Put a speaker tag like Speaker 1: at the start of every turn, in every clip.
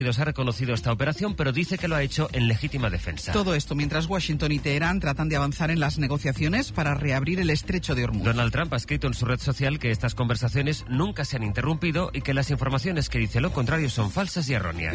Speaker 1: ha reconocido esta operación, pero dice que lo ha hecho en legítima defensa.
Speaker 2: Todo esto mientras Washington y Teherán tratan de avanzar en las negociaciones para reabrir el estrecho de Hormuz.
Speaker 1: Donald Trump ha escrito en su red social que estas conversaciones nunca se han interrumpido y que las informaciones que dice lo contrario son falsas y erróneas.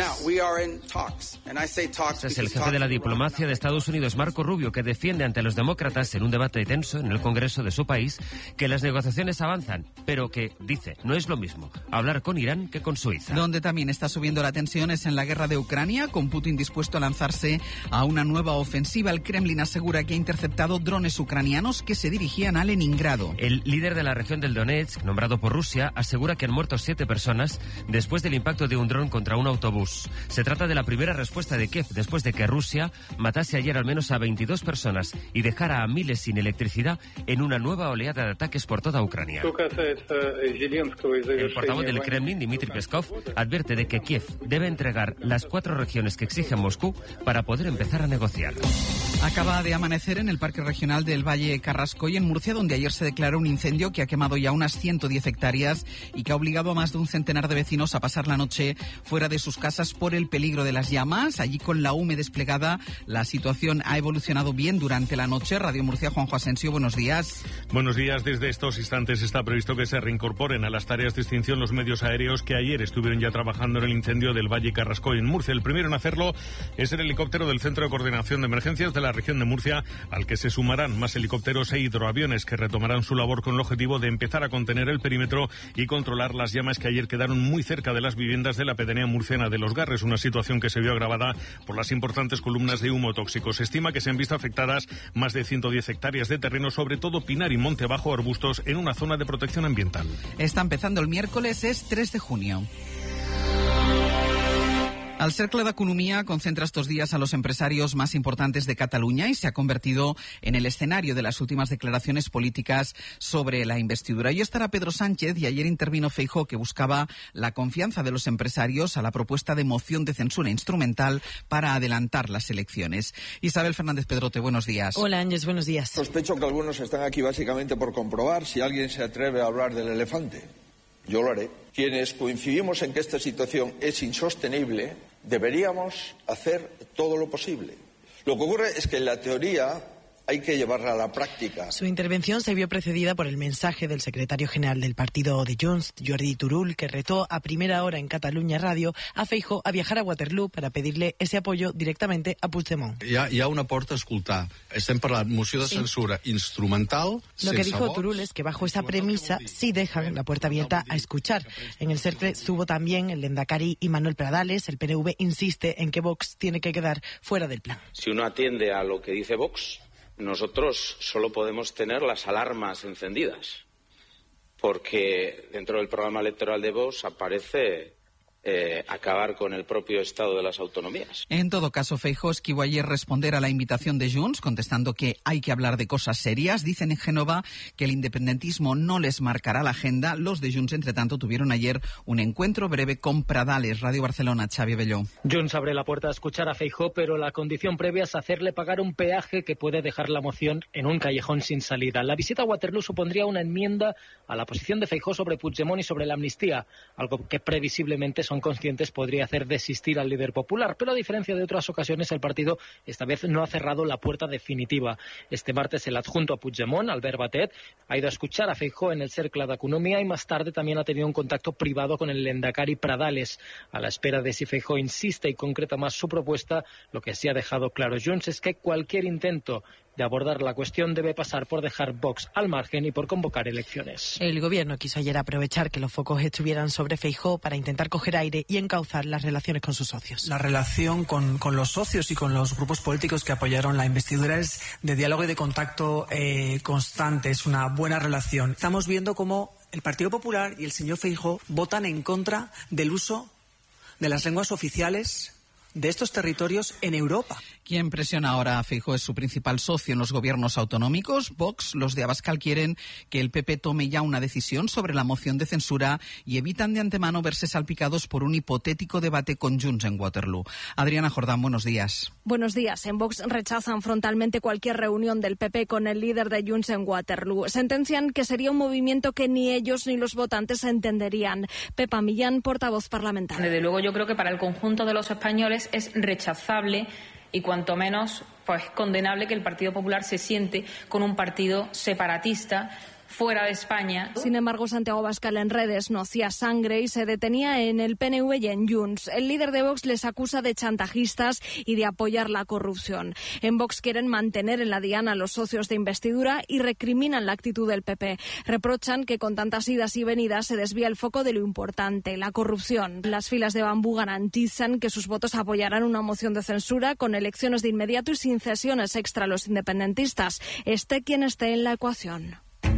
Speaker 1: Este es el jefe de la diplomacia de Estados Unidos, Marco Rubio, que defiende ante los demócratas en un debate tenso en el Congreso de su país que las negociaciones avanzan, pero que, dice, no es lo mismo hablar con Irán que con Suiza.
Speaker 2: Donde también está subiendo la tensión es en la guerra de Ucrania, con Putin dispuesto a lanzarse a una nueva ofensiva. El Kremlin asegura que ha interceptado drones ucranianos que se dirigían a Leningrado.
Speaker 1: El líder de la región del Donetsk, nombrado por Rusia, asegura que han muerto 7 personas después del impacto de un dron contra un autobús. Se trata de la primera respuesta de Kiev después de que Rusia matase ayer al menos a 22 personas y dejara a miles sin electricidad en una nueva oleada de ataques por toda Ucrania. El portavoz del Kremlin, Dmitry Peskov, advierte de que Kiev debe entregar las 4 regiones que exige Moscú para poder empezar a negociar.
Speaker 2: Acaba de amanecer en el Parque Regional del Valle Carrascoy, en Murcia, donde ayer se declaró un incendio que ha quemado ya unas 110 hectáreas y que ha obligado a más de un centenar de vecinos a pasar la noche fuera de sus casas por el peligro de las llamas. Allí, con la UME desplegada, la situación ha evolucionado bien durante la noche. Radio Murcia, Juanjo Asensio, buenos días.
Speaker 3: Buenos días. Desde estos instantes está previsto que se reincorporen a las tareas de extinción los medios aéreos que ayer estuvieron ya trabajando en el incendio del Valle Carrascoy en Murcia. El primero en hacerlo es el helicóptero del Centro de Coordinación de Emergencias de la región de Murcia, al que se sumarán más helicópteros e hidroaviones que retomarán su labor con el objetivo de empezar a contener el perímetro y controlar las llamas que ayer quedaron muy cerca de las viviendas de la pedanía murciana de Los Garres, una situación que se vio agravada por las importantes columnas de humo tóxico. Se estima que se han visto afectadas más de 110 hectáreas de terreno, sobre todo pinar y monte bajo, arbustos, en una zona de protección ambiental.
Speaker 2: Está empezando el miércoles, es 3 de junio. El Cercle d'Economia concentra estos días a los empresarios más importantes de Cataluña y se ha convertido en el escenario de las últimas declaraciones políticas sobre la investidura. Hoy estará Pedro Sánchez y ayer intervino Feijóo, que buscaba la confianza de los empresarios a la propuesta de moción de censura instrumental para adelantar las elecciones. Isabel Fernández Pedrote, buenos días.
Speaker 4: Hola, Ángeles, buenos días.
Speaker 5: Sospecho que algunos están aquí básicamente por comprobar si alguien se atreve a hablar del elefante. Yo lo haré. Quienes coincidimos en que esta situación es insostenible, deberíamos hacer todo lo posible. Lo que ocurre es que en la teoría hay que llevarla a la práctica.
Speaker 4: Su intervención se vio precedida por el mensaje del secretario general del partido de Junts, Jordi Turull, que retó a primera hora en Catalunya Radio a Feijóo a viajar a Waterloo para pedirle ese apoyo directamente a Puigdemont.
Speaker 6: Hi ha una porta a escoltar. Estem parlant moció de censura instrumental.
Speaker 4: Lo que dijo Turull es que bajo esa premisa sí dejan la puerta abierta a escuchar. En el Cercle estuvo también el Lehendakari y Manuel Pradales. El PNV insiste en que Vox tiene que quedar fuera del plan.
Speaker 7: Si uno atiende a lo que dice Vox, nosotros solo podemos tener las alarmas encendidas, porque dentro del programa electoral de Vox aparece acabar con el propio estado de las autonomías.
Speaker 2: En todo caso, Feijóo esquivó ayer responder a la invitación de Junts, contestando que hay que hablar de cosas serias. Dicen en Génova que el independentismo no les marcará la agenda. Los de Junts, entre tanto, tuvieron ayer un encuentro breve con Pradales. Radio Barcelona, Xavi Belló.
Speaker 8: Junts abre la puerta a escuchar a Feijóo, pero la condición previa es hacerle pagar un peaje que puede dejar la moción en un callejón sin salida. La visita a Waterloo supondría una enmienda a la posición de Feijóo sobre Puigdemont y sobre la amnistía, algo que previsiblemente son conscientes podría hacer desistir al líder popular, pero a diferencia de otras ocasiones el partido esta vez no ha cerrado la puerta definitiva. Este martes el adjunto a Puigdemont, Albert Batet, ha ido a escuchar a Feijóo en el Cercle d'Economia y más tarde también ha tenido un contacto privado con el Lehendakari Pradales. A la espera de si Feijóo insiste y concreta más su propuesta, lo que sí ha dejado claro Junts es que cualquier intento de abordar la cuestión debe pasar por dejar Vox al margen y por convocar elecciones.
Speaker 4: El gobierno quiso ayer aprovechar que los focos estuvieran sobre Feijóo para intentar coger aire y encauzar las relaciones con sus socios.
Speaker 9: La relación con los socios y con los grupos políticos que apoyaron la investidura es de diálogo y de contacto constante, es una buena relación. Estamos viendo cómo el Partido Popular y el señor Feijóo votan en contra del uso de las lenguas oficiales de estos territorios en Europa.
Speaker 2: Quien presiona ahora a Feijóo es su principal socio en los gobiernos autonómicos, Vox. Los de Abascal quieren que el PP tome ya una decisión sobre la moción de censura y evitan de antemano verse salpicados por un hipotético debate con Junts en Waterloo. Adriana Jordán, buenos días.
Speaker 10: Buenos días. En Vox rechazan frontalmente cualquier reunión del PP con el líder de Junts en Waterloo. Sentencian que sería un movimiento que ni ellos ni los votantes entenderían. Pepa Millán, portavoz parlamentaria.
Speaker 11: Desde luego yo creo que para el conjunto de los españoles es rechazable y cuanto menos condenable que el Partido Popular se siente con un partido separatista fuera de España.
Speaker 10: Sin embargo, Santiago Abascal en redes no hacía sangre y se detenía en el PNV y en Junts. El líder de Vox les acusa de chantajistas y de apoyar la corrupción. En Vox quieren mantener en la diana a los socios de investidura y recriminan la actitud del PP. Reprochan que con tantas idas y venidas se desvía el foco de lo importante, la corrupción. Las filas de Bambú garantizan que sus votos apoyarán una moción de censura con elecciones de inmediato y sin cesiones extra a los independentistas, esté quien esté en la ecuación.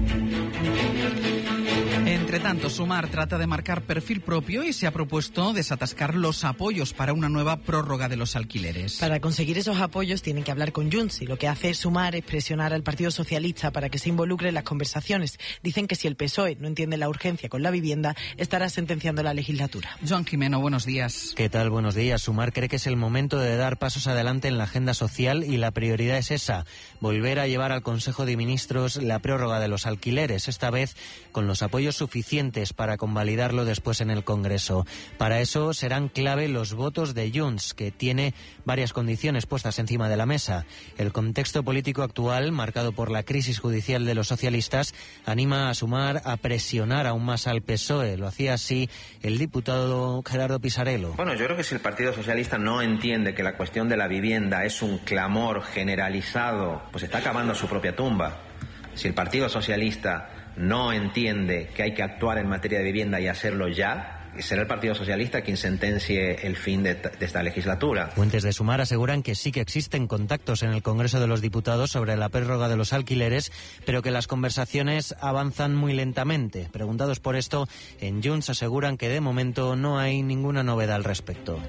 Speaker 2: Entre tanto, Sumar trata de marcar perfil propio y se ha propuesto desatascar los apoyos para una nueva prórroga de los alquileres.
Speaker 4: Para conseguir esos apoyos tienen que hablar con Junts y lo que hace Sumar es presionar al Partido Socialista para que se involucre en las conversaciones. Dicen que si el PSOE no entiende la urgencia con la vivienda, estará sentenciando la legislatura.
Speaker 2: Joan Jimeno, buenos días.
Speaker 12: ¿Qué tal? Buenos días. Sumar cree que es el momento de dar pasos adelante en la agenda social y la prioridad es esa, volver a llevar al Consejo de Ministros la prórroga de los alquileres, esta vez con los apoyos suficientes para convalidarlo después en el Congreso. Para eso serán clave los votos de Junts, que tiene varias condiciones puestas encima de la mesa. El contexto político actual, marcado por la crisis judicial de los socialistas, anima a Sumar a presionar aún más al PSOE. Lo hacía así el diputado Gerardo Pisarello.
Speaker 13: Bueno, yo creo que si el Partido Socialista no entiende que la cuestión de la vivienda es un clamor generalizado, pues está cavando su propia tumba. Si el Partido Socialista no entiende que hay que actuar en materia de vivienda y hacerlo ya, será el Partido Socialista quien sentencie el fin de esta legislatura.
Speaker 12: Fuentes de Sumar aseguran que sí que existen contactos en el Congreso de los Diputados sobre la prórroga de los alquileres, pero que las conversaciones avanzan muy lentamente. Preguntados por esto, en Junts aseguran que de momento no hay ninguna novedad al respecto.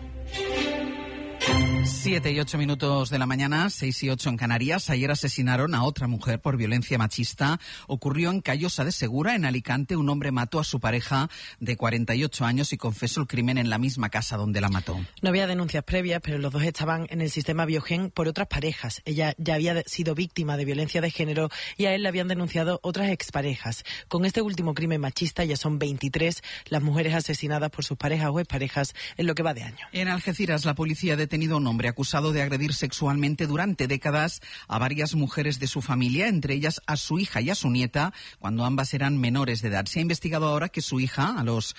Speaker 2: 7 y 8 minutos de la mañana, 6 y 8 en Canarias. Ayer asesinaron a otra mujer por violencia machista. Ocurrió en Callosa de Segura, en Alicante. Un hombre mató a su pareja de 48 años y confesó el crimen en la misma casa donde la mató.
Speaker 4: No había denuncias previas, pero los dos estaban en el sistema Biogen por otras parejas. Ella ya había sido víctima de violencia de género y a él le habían denunciado otras exparejas. Con este último crimen machista ya son 23 las mujeres asesinadas por sus parejas o exparejas en lo que va de año.
Speaker 2: En Algeciras, la policía ha detenido a un hombre acusado de agredir sexualmente durante décadas a varias mujeres de su familia, entre ellas a su hija y a su nieta, cuando ambas eran menores de edad. Se ha investigado ahora que su hija, a los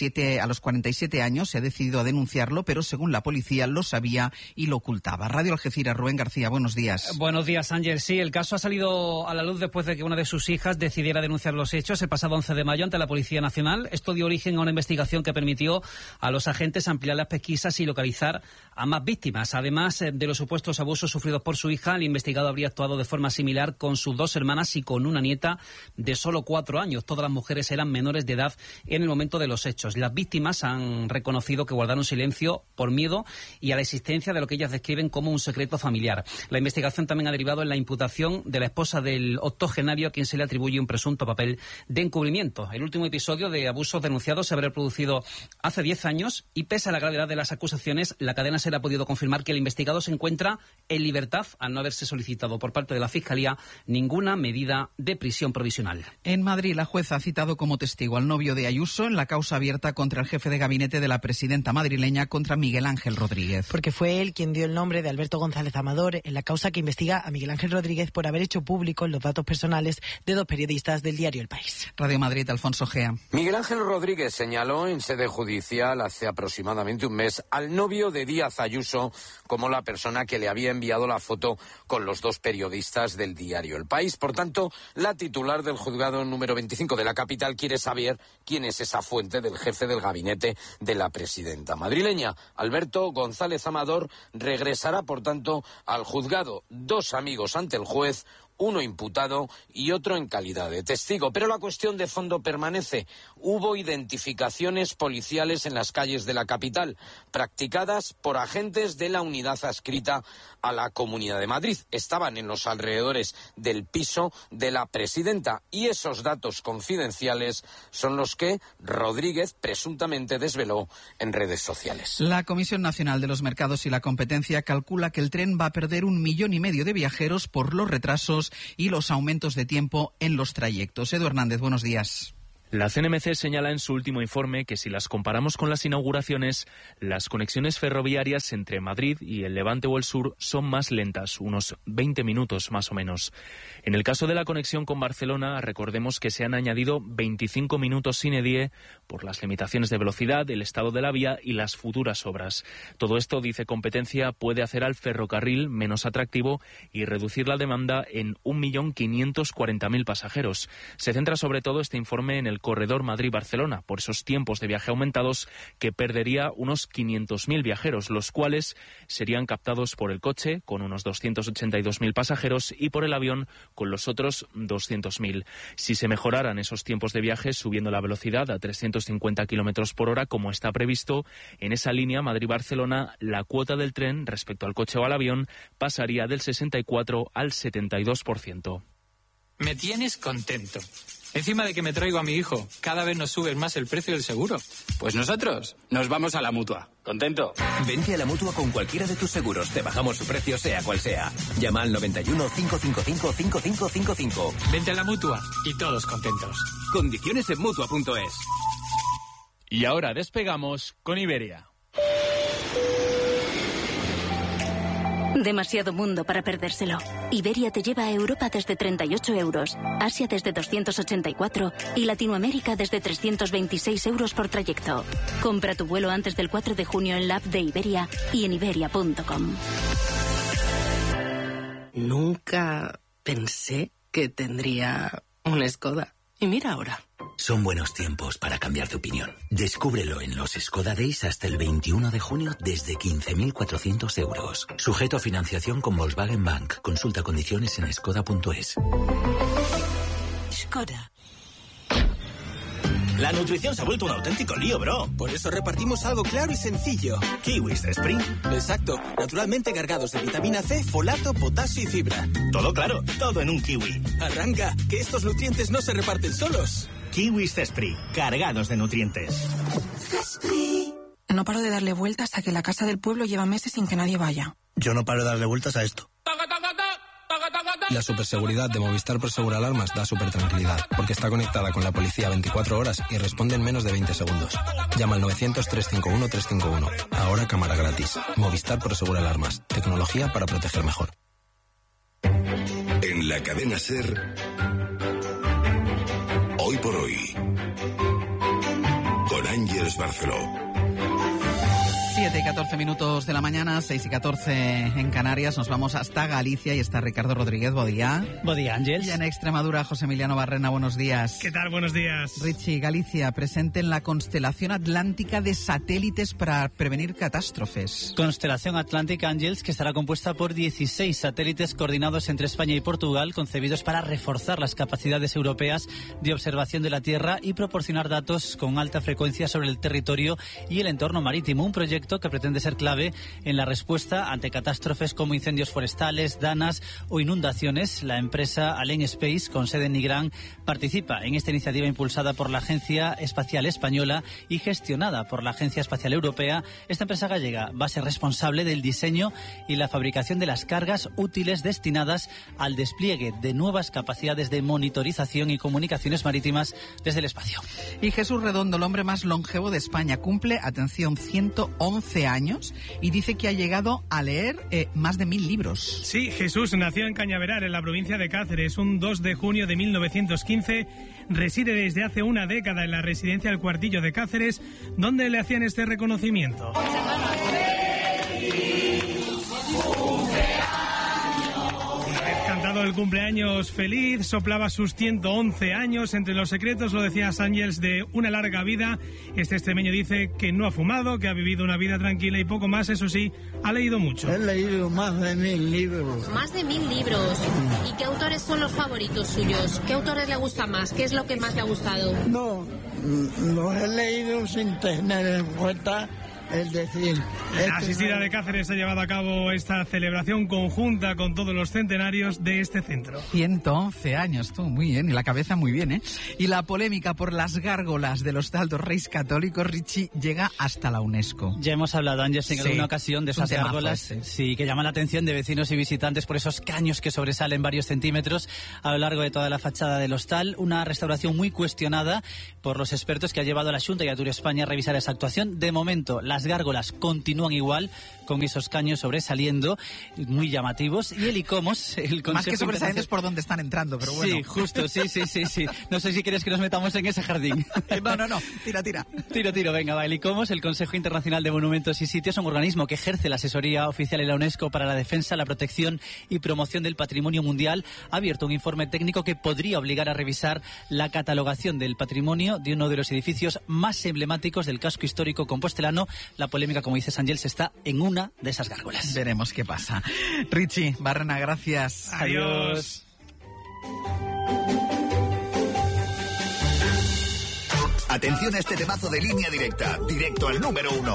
Speaker 2: 47 años, se ha decidido a denunciarlo, pero según la policía lo sabía y lo ocultaba. Radio Algeciras, Rubén García, buenos días.
Speaker 14: Buenos días, Ángel. Sí, el caso ha salido a la luz después de que una de sus hijas decidiera denunciar los hechos el pasado 11 de mayo ante la Policía Nacional. Esto dio origen a una investigación que permitió a los agentes ampliar las pesquisas y localizar a más víctimas. Además de los supuestos abusos sufridos por su hija, el investigado habría actuado de forma similar con sus dos hermanas y con una nieta de solo 4 años. Todas las mujeres eran menores de edad en el momento de los hechos. Las víctimas han reconocido que guardaron silencio por miedo y a la existencia de lo que ellas describen como un secreto familiar. La investigación también ha derivado en la imputación de la esposa del octogenario, a quien se le atribuye un presunto papel de encubrimiento. El último episodio de abusos denunciados se habría producido hace 10 años y, pese a la gravedad de las acusaciones, la cadena SER ha podido confirmar que el investigado se encuentra en libertad al no haberse solicitado por parte de la Fiscalía ninguna medida de prisión provisional.
Speaker 2: En Madrid, la jueza ha citado como testigo al novio de Ayuso en la causa abierta contra el jefe de gabinete de la presidenta madrileña, contra Miguel Ángel Rodríguez.
Speaker 4: Porque fue él quien dio el nombre de Alberto González Amador en la causa que investiga a Miguel Ángel Rodríguez por haber hecho públicos los datos personales de 2 periodistas del diario El País.
Speaker 2: Radio Madrid, Alfonso Gea.
Speaker 15: Miguel Ángel Rodríguez señaló en sede judicial hace aproximadamente un mes al novio de Díaz Ayuso como la persona que le había enviado la foto con los 2 periodistas del diario El País. Por tanto, la titular del juzgado número 25 de la capital quiere saber quién es esa fuente del jefe del gabinete de la presidenta madrileña. Alberto González Amador regresará, por tanto, al juzgado. 2 amigos ante el juez, uno imputado y otro en calidad de testigo. Pero la cuestión de fondo permanece. Hubo identificaciones policiales en las calles de la capital, practicadas por agentes de la unidad adscrita a la Comunidad de Madrid. Estaban en los alrededores del piso de la presidenta y esos datos confidenciales son los que Rodríguez presuntamente desveló en redes sociales.
Speaker 2: La Comisión Nacional de los Mercados y la Competencia calcula que el tren va a perder 1,5 millones de viajeros por los retrasos y los aumentos de tiempo en los trayectos. Edu Hernández, buenos días.
Speaker 16: La CNMC señala en su último informe que si las comparamos con las inauguraciones, las conexiones ferroviarias entre Madrid y el Levante o el Sur son más lentas, unos 20 minutos más o menos. En el caso de la conexión con Barcelona, recordemos que se han añadido 25 minutos sine die por las limitaciones de velocidad, el estado de la vía y las futuras obras. Todo esto, dice Competencia, puede hacer al ferrocarril menos atractivo y reducir la demanda en 1.540.000 pasajeros. Se centra sobre todo este informe en el corredor Madrid-Barcelona, por esos tiempos de viaje aumentados que perdería unos 500.000 viajeros, los cuales serían captados por el coche, con unos 282.000 pasajeros, y por el avión, con los otros 200.000. Si se mejoraran esos tiempos de viaje subiendo la velocidad a 350 km por hora, como está previsto, en esa línea Madrid-Barcelona, la cuota del tren respecto al coche o al avión pasaría del 64 al 72%.
Speaker 17: Me tienes contento. Encima de que me traigo a mi hijo, cada vez nos suben más el precio del seguro.
Speaker 18: Pues nosotros nos vamos a la Mutua. ¿Contento?
Speaker 19: Vente a la Mutua con cualquiera de tus seguros. Te bajamos su precio sea cual sea. Llama al 91 555 5555.
Speaker 17: Vente a la Mutua y todos contentos.
Speaker 18: Condiciones en Mutua.es.
Speaker 16: Y ahora despegamos con Iberia.
Speaker 20: Demasiado mundo para perdérselo. Iberia te lleva a Europa desde 38 euros, Asia desde 284 y Latinoamérica desde 326 euros por trayecto. Compra tu vuelo antes del 4 de junio en la app de Iberia y en iberia.com.
Speaker 21: Nunca pensé que tendría un Skoda. Y mira ahora.
Speaker 19: Son buenos tiempos para cambiar de opinión. Descúbrelo en los Skoda Days hasta el 21 de junio desde 15.400 euros. Sujeto a financiación con Volkswagen Bank. Consulta condiciones en skoda.es.
Speaker 21: Skoda.
Speaker 22: La nutrición se ha vuelto un auténtico lío, bro. Por eso repartimos algo claro y sencillo. Kiwis de Spring. Exacto. Naturalmente cargados de vitamina C, folato, potasio y fibra. Todo claro, todo en un kiwi. Arranca, que estos nutrientes no se reparten solos. Kiwis Cespri, cargados de nutrientes.
Speaker 23: No paro de darle vueltas a que la casa del pueblo lleva meses sin que nadie vaya.
Speaker 24: Yo no paro de darle vueltas a esto. La superseguridad de Movistar Prosegur Alarmas da supertranquilidad, porque está conectada con la policía 24 horas y responde en menos de 20 segundos. Llama al 900-351-351. Ahora cámara gratis. Movistar Prosegur Alarmas. Tecnología para proteger mejor.
Speaker 25: En la cadena SER, Hoy por Hoy, con Ángeles Barceló.
Speaker 2: 7 y 14 minutos de la mañana, 6 y 14 en Canarias. Nos vamos hasta Galicia y está Ricardo Rodríguez. Buen día.
Speaker 26: Buen día, Ángels.
Speaker 2: Y en Extremadura, José Emiliano Barrena. Buenos días.
Speaker 27: ¿Qué tal? Buenos días.
Speaker 2: Richie, Galicia, presente en la constelación atlántica de satélites para prevenir catástrofes.
Speaker 26: Constelación Atlántica, Ángels, que estará compuesta por 16 satélites coordinados entre España y Portugal, concebidos para reforzar las capacidades europeas de observación de la Tierra y proporcionar datos con alta frecuencia sobre el territorio y el entorno marítimo. Un proyecto que pretende ser clave en la respuesta ante catástrofes como incendios forestales, danas o inundaciones. La empresa Allen Space, con sede en Nigrán, participa en esta iniciativa impulsada por la Agencia Espacial Española y gestionada por la Agencia Espacial Europea. Esta empresa gallega va a ser responsable del diseño y la fabricación de las cargas útiles destinadas al despliegue de nuevas capacidades de monitorización y comunicaciones marítimas desde el espacio.
Speaker 2: Y Jesús Redondo, el hombre más longevo de España, cumple, atención, 111 años y dice que ha llegado a leer más de 1000 libros.
Speaker 27: Sí, Jesús nació en Cañaveral, en la provincia de Cáceres, un 2 de junio de 1915. Reside desde hace una década en la residencia El Cuartillo de Cáceres, donde le hacían este reconocimiento. Una vez cantado el el cumpleaños feliz, soplaba sus 111 años. Entre los secretos, lo decía Sánchez, de una larga vida. Este extremeño dice que no ha fumado, que ha vivido una vida tranquila y poco más. Eso sí, ha leído mucho.
Speaker 1: He leído más de 1000 libros.
Speaker 3: Más de 1000 libros. ¿Y qué autores son los favoritos suyos? ¿Qué autores le gusta más? ¿Qué es lo que más le ha gustado?
Speaker 1: No, los he leído sin tener en cuenta. Es decir,
Speaker 27: la asistida de Cáceres ha llevado a cabo esta celebración conjunta con todos los centenarios de este centro.
Speaker 2: 111 años, tú, muy bien, y la cabeza muy bien, ¿eh? Y la polémica por las gárgolas del Hostal dos Reis Católicos, Richie, llega hasta la UNESCO.
Speaker 26: Ya hemos hablado, Ángel, en alguna ocasión de esas gárgolas, sí, que llaman la atención de vecinos y visitantes por esos caños que sobresalen varios centímetros a lo largo de toda la fachada del hostal. Una restauración muy cuestionada por los expertos que ha llevado a la Xunta y a Tour España a revisar esa actuación. De momento, las gárgolas continúan igual, con esos caños sobresaliendo, muy llamativos, y el ICOMOS, el Consejo...
Speaker 2: Más que sobresalientes por donde están entrando, pero bueno.
Speaker 26: Sí, justo, sí. No sé si quieres que nos metamos en ese jardín.
Speaker 2: No, tira.
Speaker 26: Tiro, venga, va. El ICOMOS, el Consejo Internacional de Monumentos y Sitios, es un organismo que ejerce la asesoría oficial en la UNESCO para la defensa, la protección y promoción del patrimonio mundial. Ha abierto un informe técnico que podría obligar a revisar la catalogación del patrimonio de uno de los edificios más emblemáticos del casco histórico compostelano. La polémica, como dice Ángel, está en una de esas gárgolas.
Speaker 2: Veremos qué pasa. Richie, Barrena, gracias.
Speaker 27: Adiós.
Speaker 5: Atención a este temazo de Línea Directa, directo al número 1.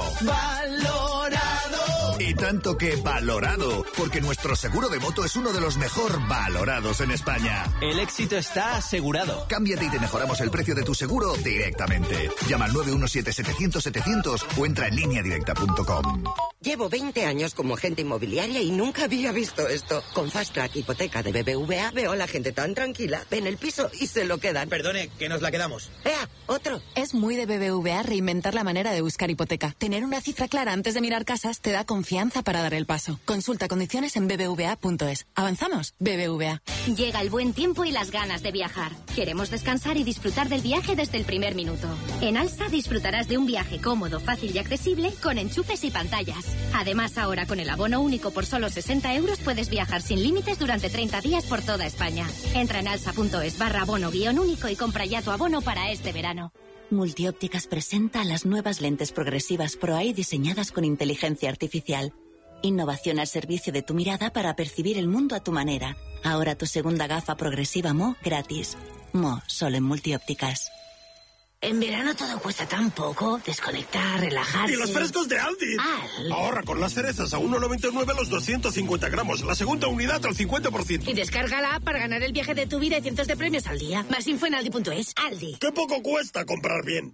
Speaker 5: ¡Valorado! Y tanto que valorado, porque nuestro seguro de moto es uno de los mejor valorados en España.
Speaker 6: El éxito está asegurado.
Speaker 5: Cámbiate y te mejoramos el precio de tu seguro directamente. Llama al 917-700-700 o entra en lineadirecta.com.
Speaker 7: Llevo 20 años como agente inmobiliaria y nunca había visto esto. Con Fast Track Hipoteca de BBVA veo a la gente tan tranquila, ven el piso y se lo quedan.
Speaker 8: Perdone, que nos la quedamos.
Speaker 7: ¡Ea! ¡Otro!
Speaker 9: Es muy de BBVA reinventar la manera de buscar hipoteca. Tener una cifra clara antes de mirar casas te da confianza para dar el paso. Consulta condiciones en bbva.es. ¿Avanzamos? BBVA.
Speaker 28: Llega el buen tiempo y las ganas de viajar. Queremos descansar y disfrutar del viaje desde el primer minuto. En Alsa disfrutarás de un viaje cómodo, fácil y accesible con enchufes y pantallas. Además, ahora con el abono único por solo 60 euros puedes viajar sin límites durante 30 días por toda España. Entra en alsa.es/abono-único y compra ya tu abono para este verano.
Speaker 20: Multiópticas presenta las nuevas lentes progresivas Pro Eye diseñadas con inteligencia artificial. Innovación al servicio de tu mirada para percibir el mundo a tu manera. Ahora tu segunda gafa progresiva Mo gratis. Mo, solo en Multiópticas.
Speaker 29: En verano todo cuesta tan poco. Desconectar, relajarse.
Speaker 30: ¡Y los frescos de Aldi! Ahorra con las cerezas a 1,99 los 250 gramos. La segunda unidad al 50%.
Speaker 29: Y descarga la app para ganar el viaje de tu vida y cientos de premios al día. Más info en aldi.es. Aldi.
Speaker 30: ¡Qué poco cuesta comprar bien!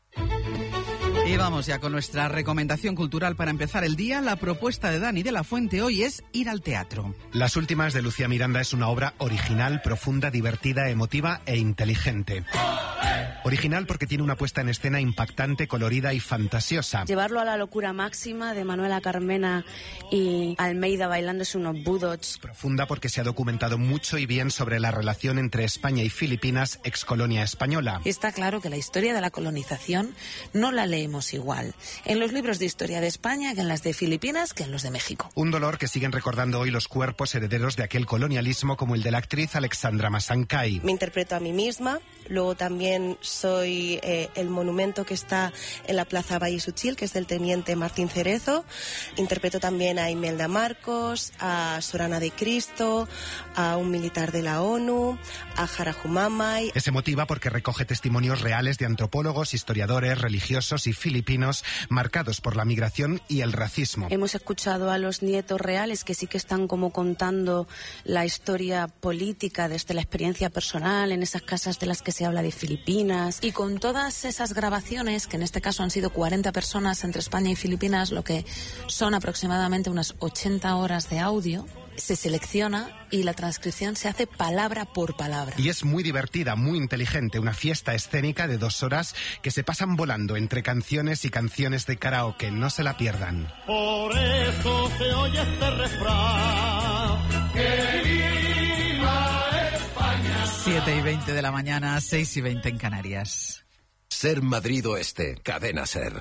Speaker 2: Y vamos ya con nuestra recomendación cultural para empezar el día. La propuesta de Dani de la Fuente hoy es ir al teatro.
Speaker 31: Las últimas de Lucía Miranda es una obra original, profunda, divertida, emotiva e inteligente. Original porque tiene una puesta en escena impactante, colorida y fantasiosa.
Speaker 32: Llevarlo a la locura máxima de Manuela Carmena y Almeida bailándose unos budots.
Speaker 31: Profunda porque se ha documentado mucho y bien sobre la relación entre España y Filipinas, excolonia española.
Speaker 32: Está claro que la historia de la colonización no la leemos igual en los libros de historia de España que en las de Filipinas que en los de México.
Speaker 31: Un dolor que siguen recordando hoy los cuerpos herederos de aquel colonialismo, como el de la actriz Alexandra Masancay.
Speaker 33: Me interpreto a mí misma, luego también soy el monumento que está en la Plaza Valle Suchil, que es del teniente Martín Cerezo. Interpreto también a Imelda Marcos, a Sorana de Cristo, a un militar de la ONU, a Jarajumamay.
Speaker 31: Es emotiva porque recoge testimonios reales de antropólogos, historiadores, religiosos y filipinos marcados por la migración y el racismo.
Speaker 32: Hemos escuchado a los nietos reales que sí que están como contando la historia política desde la experiencia personal en esas casas de las que se habla de Filipinas. Y con todas esas grabaciones, que en este caso han sido 40 personas entre España y Filipinas, lo que son aproximadamente unas 80 horas de audio, se selecciona y la transcripción se hace palabra por palabra.
Speaker 31: Y es muy divertida, muy inteligente, una fiesta escénica de 2 horas que se pasan volando entre canciones y canciones de karaoke. No se la pierdan.
Speaker 30: Por eso se oye este refrán. ¡Que viva España!
Speaker 2: 7:20 de la mañana, 6:20 en Canarias.
Speaker 25: Ser Madrid Oeste, Cadena Ser.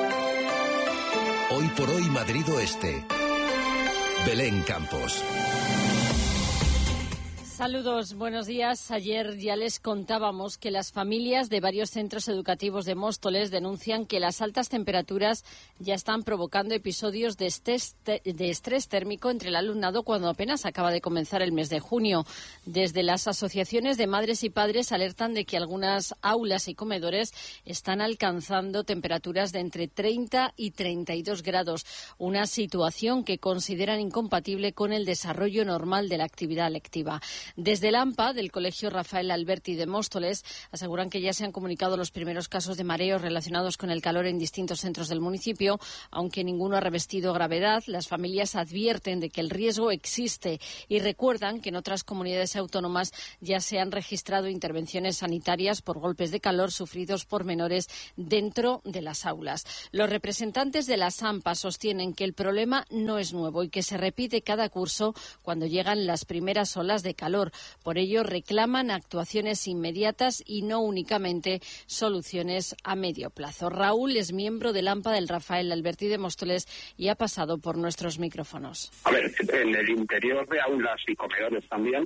Speaker 25: Hoy por hoy Madrid Oeste. Belén Campos.
Speaker 4: Saludos, buenos días. Ayer ya les contábamos que las familias de varios centros educativos de Móstoles denuncian que las altas temperaturas ya están provocando episodios de estrés térmico entre el alumnado cuando apenas acaba de comenzar el mes de junio. Desde las asociaciones de madres y padres alertan de que algunas aulas y comedores están alcanzando temperaturas de entre 30 y 32 grados, una situación que consideran incompatible con el desarrollo normal de la actividad lectiva. Desde el AMPA, del Colegio Rafael Alberti de Móstoles, aseguran que ya se han comunicado los primeros casos de mareos relacionados con el calor en distintos centros del municipio. Aunque ninguno ha revestido gravedad, las familias advierten de que el riesgo existe y recuerdan que en otras comunidades autónomas ya se han registrado intervenciones sanitarias por golpes de calor sufridos por menores dentro de las aulas. Los representantes de las AMPA sostienen que el problema no es nuevo y que se repite cada curso cuando llegan las primeras olas de calor. Por ello, reclaman actuaciones inmediatas y no únicamente soluciones a medio plazo. Raúl es miembro del AMPA del Rafael Alberti de Móstoles y ha pasado por nuestros micrófonos.
Speaker 8: A ver, en el interior de aulas y comedores también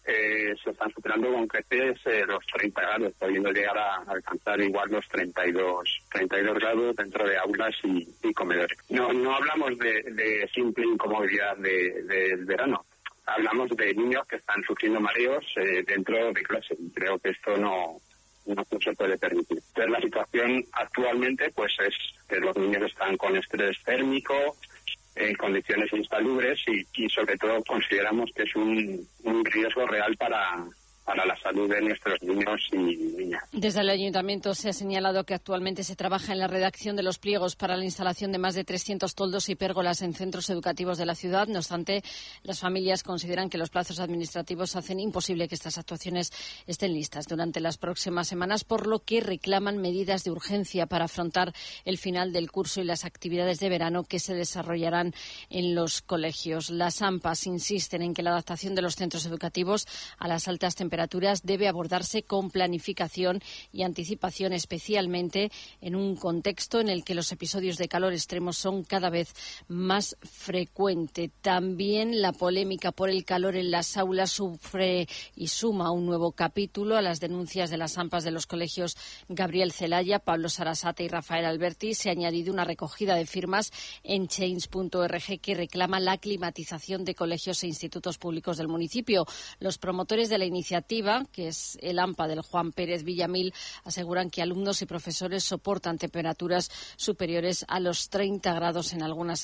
Speaker 8: se están superando con creces los 30 grados, pudiendo llegar a alcanzar igual los 32 grados dentro de aulas y comedores. No hablamos de simple incomodidad del verano. Hablamos de niños que están sufriendo mareos dentro de clase. Creo que esto no se puede permitir. Entonces, la situación actualmente pues es que los niños están con estrés térmico, en condiciones insalubres y sobre todo consideramos que es un riesgo real para la salud de nuestros niños y niñas.
Speaker 4: Desde el Ayuntamiento se ha señalado que actualmente se trabaja en la redacción de los pliegos para la instalación de más de 300 toldos y pérgolas en centros educativos de la ciudad. No obstante, las familias consideran que los plazos administrativos hacen imposible que estas actuaciones estén listas durante las próximas semanas, por lo que reclaman medidas de urgencia para afrontar el final del curso y las actividades de verano que se desarrollarán en los colegios. Las AMPAs insisten en que la adaptación de los centros educativos a las altas temperaturas debe abordarse con planificación y anticipación, especialmente en un contexto en el que los episodios de calor extremos son cada vez más frecuentes. También la polémica por el calor en las aulas sufre y suma un nuevo capítulo a las denuncias de las AMPAs de los colegios Gabriel Celaya, Pablo Sarasate y Rafael Alberti. Se ha añadido una recogida de firmas en change.org que reclama la climatización de colegios e institutos públicos del municipio. Los promotores de la iniciativa, que es el AMPA del Juan Pérez Villamil, aseguran que alumnos y profesores soportan temperaturas superiores a los 30 grados en algunas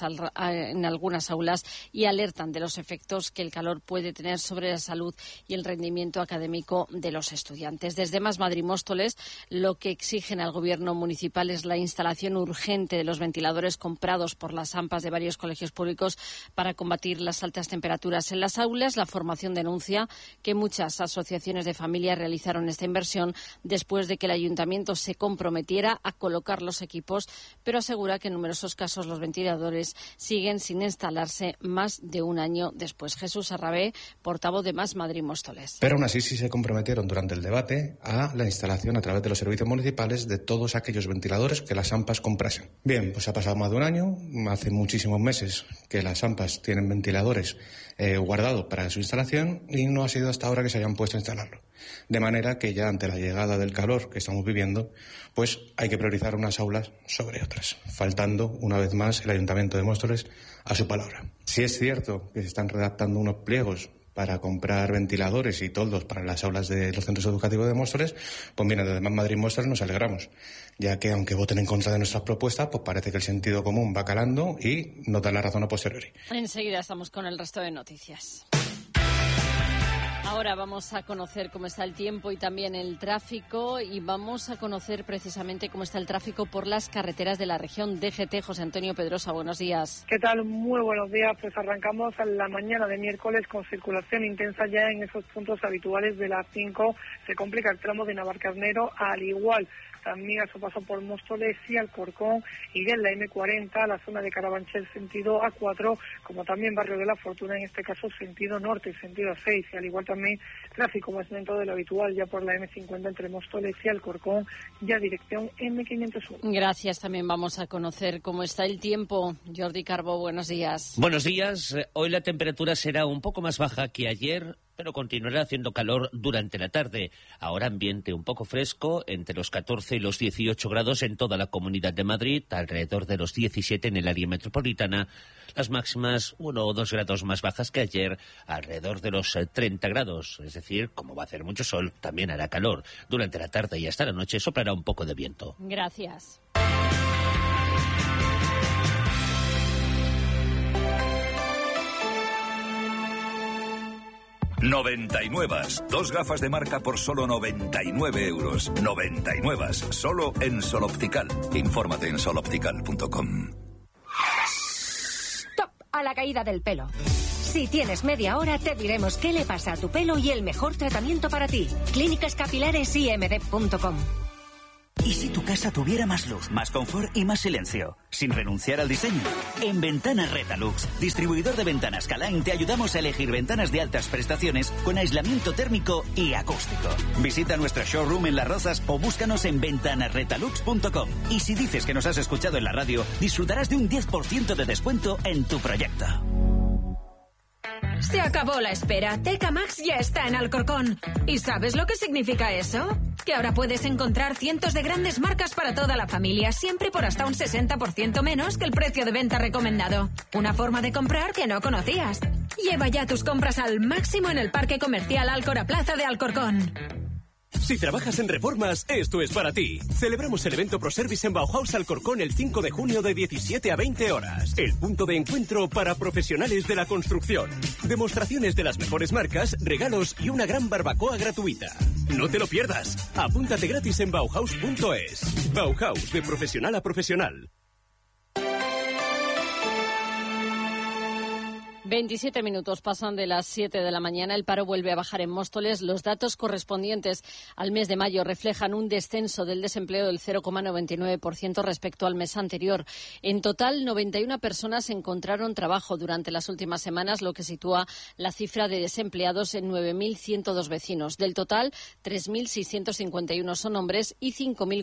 Speaker 4: aulas y alertan de los efectos que el calor puede tener sobre la salud y el rendimiento académico de los estudiantes. Desde Más Madrid Móstoles, lo que exigen al Gobierno municipal es la instalación urgente de los ventiladores comprados por las AMPAs de varios colegios públicos para combatir las altas temperaturas en las aulas. La formación denuncia que muchas asociaciones de familias realizaron esta inversión después de que el Ayuntamiento se comprometiera a colocar los equipos, pero asegura que en numerosos casos los ventiladores siguen sin instalarse más de un año después. Jesús Arrabé, portavoz de Más Madrid Móstoles.
Speaker 10: Pero aún así sí se comprometieron durante el debate a la instalación a través de los servicios municipales de todos aquellos ventiladores que las AMPAs comprasen. Bien, pues ha pasado más de un año, hace muchísimos meses que las AMPAs tienen ventiladores guardados para su instalación y no ha sido hasta ahora que se hayan puesto a instalarlo. De manera que ya ante la llegada del calor que estamos viviendo, pues hay que priorizar unas aulas sobre otras, faltando una vez más el Ayuntamiento de Móstoles a su palabra. Si es cierto que se están redactando unos pliegos para comprar ventiladores y toldos para las aulas de los centros educativos de Móstoles, pues mira, desde Más Madrid Móstoles nos alegramos, ya que aunque voten en contra de nuestras propuestas, pues parece que el sentido común va calando y nos da la razón a posteriori.
Speaker 4: Enseguida estamos con el resto de noticias. Ahora vamos a conocer cómo está el tiempo y también el tráfico, y vamos a conocer precisamente cómo está el tráfico por las carreteras de la región DGT. José Antonio Pedrosa, buenos días.
Speaker 11: ¿Qué tal? Muy buenos días. Pues arrancamos a la mañana de miércoles con circulación intensa ya en esos puntos habituales de la 5. Se complica el tramo de Navalcarnero, al igual también a su paso por Móstoles y Alcorcón, y de la M40 a la zona de Carabanchel sentido A4, como también Barrio de la Fortuna, en este caso sentido norte, sentido A6, y al igual también tráfico más lento de lo habitual ya por la M50 entre Móstoles y Alcorcón, ya dirección M501.
Speaker 4: Gracias. También vamos a conocer cómo está el tiempo. Jordi Carbó, buenos días.
Speaker 12: Buenos días. Hoy la temperatura será un poco más baja que ayer.
Speaker 3: pero continuará haciendo calor durante la tarde. Ahora ambiente un poco fresco, entre los 14 y los 18 grados en toda la Comunidad de Madrid, alrededor de los 17 en el área metropolitana. Las máximas 1 o 2 grados más bajas que ayer, alrededor de los 30 grados. Es decir, como va a hacer mucho sol, también hará calor. Durante la tarde y hasta la noche soplará un poco de viento.
Speaker 4: Gracias.
Speaker 12: $99. 2 gafas de marca por solo 99 euros. 99. Solo en Sol Optical. Infórmate en soloptical.com.
Speaker 13: Stop a la caída del pelo. Si tienes media hora, te diremos qué le pasa a tu pelo y el mejor tratamiento para ti. clínicascapilaresimd.com.
Speaker 14: ¿Y si tu casa tuviera más luz, más confort y más silencio? Sin renunciar al diseño. En Ventanas Retalux, distribuidor de ventanas Calain, te ayudamos a elegir ventanas de altas prestaciones con aislamiento térmico y acústico. Visita nuestro showroom en Las Rozas o búscanos en ventanasretalux.com. Y si dices que nos has escuchado en la radio, disfrutarás de un 10% de descuento en tu proyecto.
Speaker 29: Se acabó la espera. Teca Max ya está en Alcorcón. ¿Y sabes lo que significa eso? Que ahora puedes encontrar cientos de grandes marcas para toda la familia, siempre por hasta un 60% menos que el precio de venta recomendado. Una forma de comprar que no conocías. Lleva ya tus compras al máximo en el Parque Comercial Alcora Plaza de Alcorcón.
Speaker 15: Si trabajas en reformas, esto es para ti. Celebramos el evento ProService en Bauhaus Alcorcón el 5 de junio de 17 a 20 horas. El punto de encuentro para profesionales de la construcción. Demostraciones de las mejores marcas, regalos y una gran barbacoa gratuita. No te lo pierdas. Apúntate gratis en Bauhaus.es. Bauhaus, de profesional a profesional.
Speaker 4: 27 minutos pasan de las 7 de la mañana. El paro vuelve a bajar en Móstoles. Los datos correspondientes al mes de mayo reflejan un descenso del desempleo del 0,99% respecto al mes anterior. En total, 91 personas encontraron trabajo durante las últimas semanas, lo que sitúa la cifra de desempleados en 9.102 vecinos. Del total, 3.651 son hombres y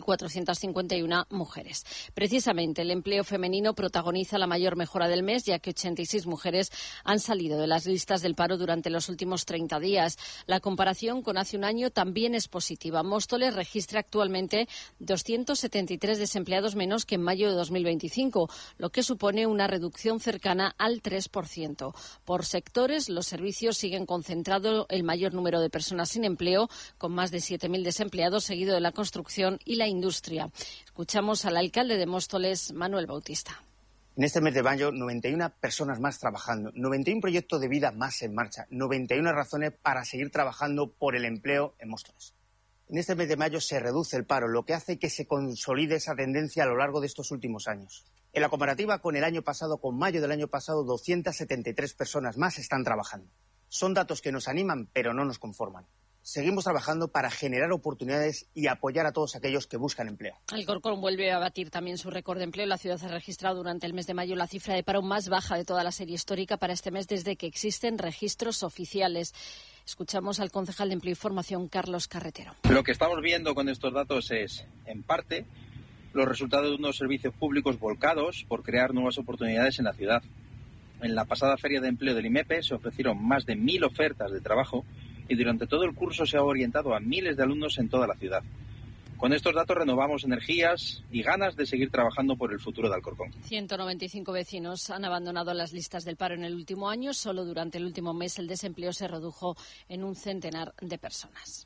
Speaker 4: 5.451 mujeres. Precisamente, el empleo femenino protagoniza la mayor mejora del mes, ya que 86 mujeres han salido de las listas del paro durante los últimos 30 días. La comparación con hace un año también es positiva. Móstoles registra actualmente 273 desempleados menos que en mayo de 2025, lo que supone una reducción cercana al 3%. Por sectores, los servicios siguen concentrando el mayor número de personas sin empleo, con más de 7.000 desempleados, seguido de la construcción y la industria. Escuchamos al alcalde de Móstoles, Manuel Bautista.
Speaker 16: En este mes de mayo, 91 personas más trabajando, 91 proyectos de vida más en marcha, 91 razones para seguir trabajando por el empleo en Móstoles. En este mes de mayo se reduce el paro, lo que hace que se consolide esa tendencia a lo largo de estos últimos años. En la comparativa con el año pasado, con mayo del año pasado, 273 personas más están trabajando. Son datos que nos animan, pero no nos conforman. Seguimos trabajando para generar oportunidades y apoyar a todos aquellos que buscan empleo.
Speaker 4: Alcorcón vuelve a batir también su récord de empleo. La ciudad ha registrado durante el mes de mayo la cifra de paro más baja de toda la serie histórica para este mes desde que existen registros oficiales. Escuchamos al concejal de Empleo y Formación, Carlos Carretero.
Speaker 17: Lo que estamos viendo con estos datos es, en parte, los resultados de unos servicios públicos volcados por crear nuevas oportunidades en la ciudad. En la pasada Feria de Empleo del IMEPE se ofrecieron más de 1.000 ofertas de trabajo y durante todo el curso se ha orientado a miles de alumnos en toda la ciudad. Con estos datos renovamos energías y ganas de seguir trabajando por el futuro de Alcorcón.
Speaker 4: 195 vecinos han abandonado las listas del paro en el último año. Solo durante el último mes el desempleo se redujo en un centenar de personas.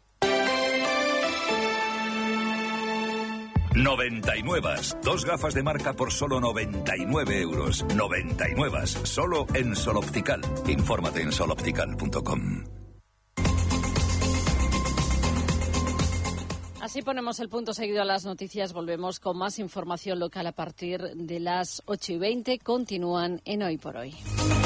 Speaker 12: 99. 2 gafas de marca por solo 99 euros. 99. Solo en Sol Optical. Infórmate en soloptical.com.
Speaker 4: Así ponemos el punto seguido a las noticias. Volvemos con más información local a partir de las 8:20. Continúan en Hoy por Hoy.